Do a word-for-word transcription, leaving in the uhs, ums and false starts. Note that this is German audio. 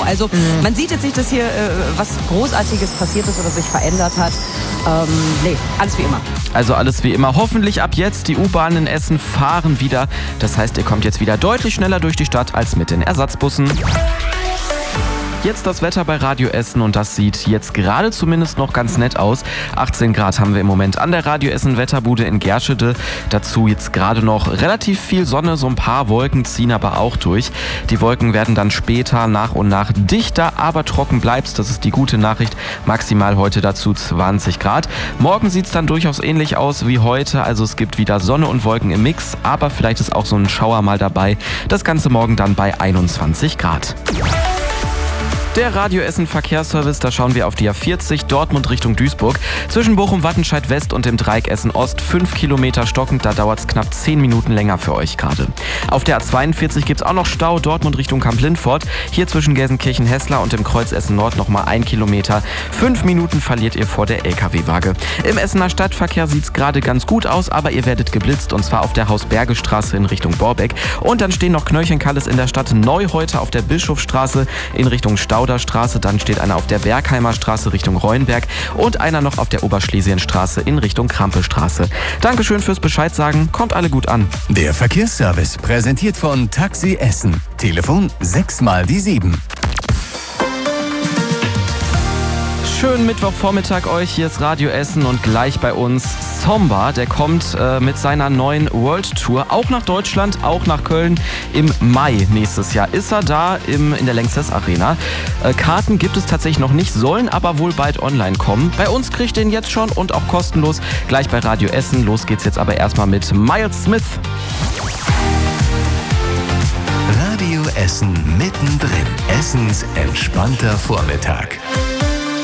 Also mhm. man sieht jetzt nicht, dass hier äh, was Großartiges passiert ist oder sich verändert hat. Ähm, nee, alles wie immer. Also alles wie immer. Hoffentlich ab jetzt. Die U-Bahnen in Essen fahren wieder. Das heißt, ihr kommt jetzt wieder deutlich schneller durch die Stadt als mit den Ersatzbussen. Jetzt das Wetter bei Radio Essen und das sieht jetzt gerade zumindest noch ganz nett aus. achtzehn Grad haben wir im Moment an der Radio Essen Wetterbude in Gerschede. Dazu jetzt gerade noch relativ viel Sonne, so ein paar Wolken ziehen aber auch durch. Die Wolken werden dann später nach und nach dichter, aber trocken bleibt's. Das ist die gute Nachricht. Maximal heute dazu zwanzig Grad. Morgen sieht's dann durchaus ähnlich aus wie heute. Also es gibt wieder Sonne und Wolken im Mix, aber vielleicht ist auch so ein Schauer mal dabei. Das Ganze morgen dann bei einundzwanzig Grad. Der Radio Essen Verkehrsservice, da schauen wir auf die A vierzig, Dortmund Richtung Duisburg. Zwischen Bochum-Wattenscheid West und dem Dreieck Essen Ost, fünf Kilometer stockend, da dauert es knapp zehn Minuten länger für euch gerade. Auf der A zweiundvierzig gibt es auch noch Stau, Dortmund Richtung Kamp-Lindfort. Hier zwischen Gelsenkirchen-Hessler und dem Kreuz Essen Nord nochmal ein Kilometer. Fünf Minuten verliert ihr vor der L K W-Waage. Im Essener Stadtverkehr sieht es gerade ganz gut aus, aber ihr werdet geblitzt und zwar auf der Haus-Berge-Straße in Richtung Borbeck. Und dann stehen noch Knöllchenkalles in der Stadt Neu heute auf der Bischofsstraße in Richtung Stau. Straße, dann steht einer auf der Bergheimer Straße Richtung Reuenberg und einer noch auf der Oberschlesienstraße in Richtung Krampestraße. Dankeschön fürs Bescheid sagen, kommt alle gut an. Der Verkehrsservice präsentiert von Taxi Essen. Telefon sechs mal die sieben. Schönen Mittwochvormittag euch, hier ist Radio Essen und gleich bei uns Zomba, der kommt äh, mit seiner neuen World Tour auch nach Deutschland, auch nach Köln im Mai nächstes Jahr. Ist er da im, in der Lanxess Arena. Äh, Karten gibt es tatsächlich noch nicht, sollen aber wohl bald online kommen. Bei uns kriegt ihr ihn jetzt schon und auch kostenlos gleich bei Radio Essen. Los geht's jetzt aber erstmal mit Miles Smith. Radio Essen mittendrin. Essens entspannter Vormittag.